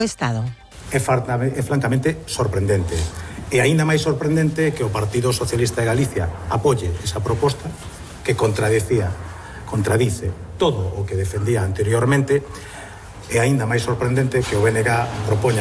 Estado. É francamente sorprendente. E aínda máis sorprendente que o Partido Socialista de Galicia apoie esa proposta que contradice todo o que defendía anteriormente, e aínda máis sorprendente que o BNG propoña